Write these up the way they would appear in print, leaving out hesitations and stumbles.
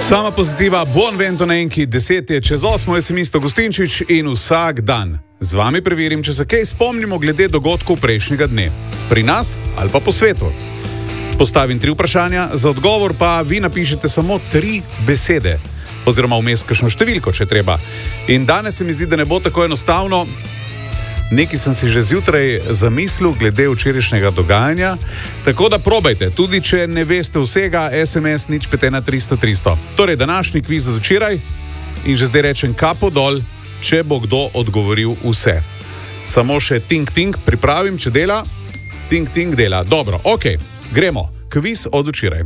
Sama pozitiva, buon vento nenki, 10 je čez 8, jaz sem Isto Gostinčič in vsak dan z vami preverim, če se kaj spomnimo glede dogodkov prejšnjega dne. Pri nas ali pa po svetu. Postavim 3 vprašanja, za odgovor pa vi napišete samo 3 besede. Oziroma vmes kakšno številko, če treba. In danes se mi zdi, da ne bo tako enostavno. Nekaj sem si že zjutraj zamislil glede včerajšnjega dogajanja, tako da probajte, tudi če ne veste vsega, SMS 051300. Torej, današnji kviz od včeraj in že zdaj rečem kapo dol, če bo kdo odgovoril vse. Samo še ting-ting pripravim, če dela. Ting-ting dela. Dobro, ok, gremo. Kviz od včeraj.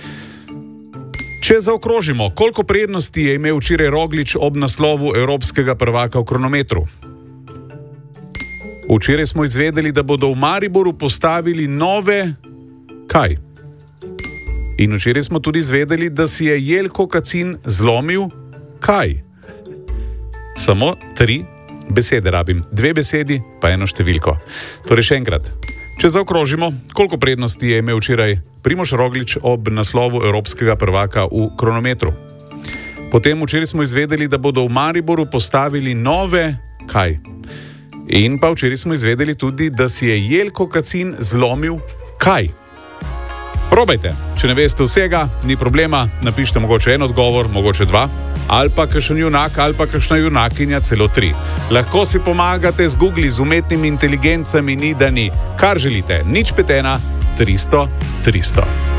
Če zaokrožimo, koliko prednosti je imel včeraj Roglič ob naslovu evropskega prvaka v kronometru? Včeraj smo izvedeli, da bodo v Mariboru postavili nove... Kaj? In včeraj smo tudi izvedeli, da si je Jelko Kacin zlomil... Kaj? Samo 3 besede rabim. 2 besedi, pa 1 številko. Torej še enkrat. Če zaokrožimo, koliko prednosti je imel včeraj Primož Roglič ob naslovu evropskega prvaka v kronometru? Potem včeraj smo izvedeli, da bodo v Mariboru postavili nove... Kaj? In pa včeraj smo izvedeli tudi, da si je Jelko Kacin zlomil kaj. Probajte, če ne veste vsega, ni problema, napišite mogoče en odgovor, mogoče 2, ali pa kakšen junak, ali pa kakšna junakinja, celo 3. Lahko si pomagate z Google, z umetnimi inteligencami, ni da ni. Kar želite, 051 300 300.